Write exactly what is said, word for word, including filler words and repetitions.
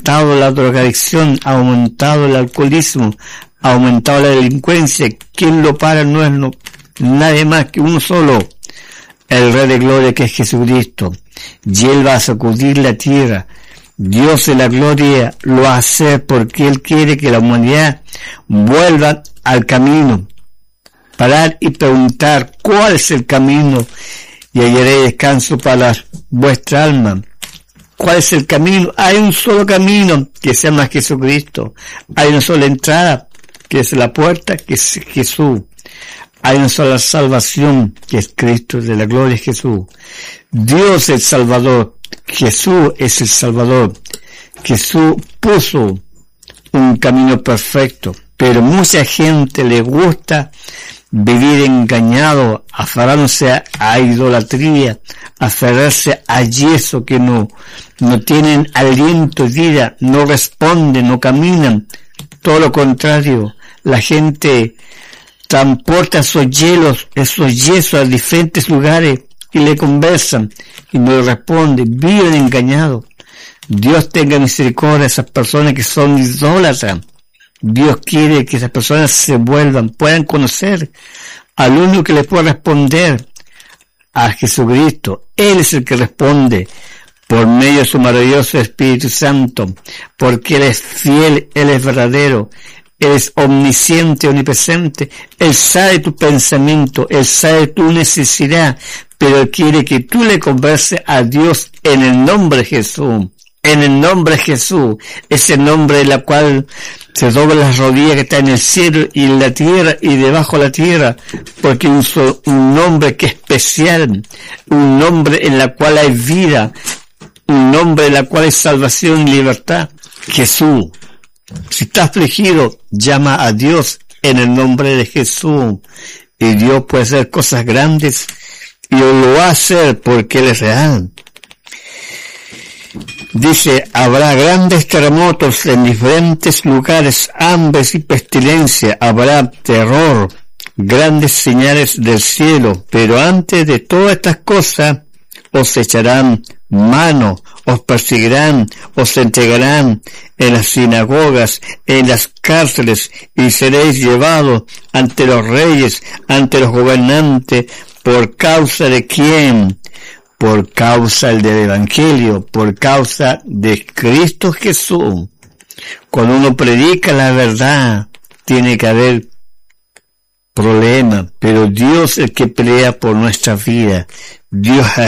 aumentado la drogadicción, ha aumentado el alcoholismo, ha aumentado la delincuencia. ¿Quién lo para? No es no, nadie más que uno solo, el Rey de Gloria, que es Jesucristo. Y Él va a sacudir la tierra. Dios de la gloria lo va a hacer porque Él quiere que la humanidad vuelva al camino. Parar y preguntar cuál es el camino, y hallaré descanso para vuestra alma. ¿Cuál es el camino? Hay un solo camino, que se llama Jesucristo. Hay una sola entrada, que es la puerta, que es Jesús. Hay una sola salvación, que es Cristo de la gloria, Jesús. Dios es el Salvador. Jesús es el Salvador. Jesús puso un camino perfecto, pero mucha gente le gusta vivir engañado, aferrándose a idolatría, aferrarse a yeso, que no, no tienen aliento de vida, no responden, no caminan. Todo lo contrario, la gente transporta esos hielos, esos yesos a diferentes lugares y le conversan y no le responden, viven engañados. Dios tenga misericordia de esas personas que son idólatras. Dios quiere que esas personas se vuelvan, puedan conocer al único que les puede responder, a Jesucristo. Él es el que responde por medio de su maravilloso Espíritu Santo, porque Él es fiel, Él es verdadero, Él es omnisciente, omnipresente. Él sabe tu pensamiento, Él sabe tu necesidad, pero Él quiere que tú le converses a Dios en el nombre de Jesús. En el nombre de Jesús, ese nombre en el cual se dobla las rodillas, que está en el cielo y en la tierra y debajo de la tierra, porque un, un nombre que es especial, un nombre en el cual hay vida, un nombre en el cual hay salvación y libertad. Jesús. Si estás afligido, llama a Dios en el nombre de Jesús, y Dios puede hacer cosas grandes, y lo va a hacer porque Él es real. Dice, habrá grandes terremotos en diferentes lugares, hambres y pestilencia, habrá terror, grandes señales del cielo, pero antes de todas estas cosas, os echarán mano, os perseguirán, os entregarán en las sinagogas, en las cárceles, y seréis llevados ante los reyes, ante los gobernantes, ¿por causa de quién? Por causa del Evangelio, por causa de Cristo Jesús. Cuando uno predica la verdad, tiene que haber problemas, pero Dios es el que pelea por nuestra vida. Dios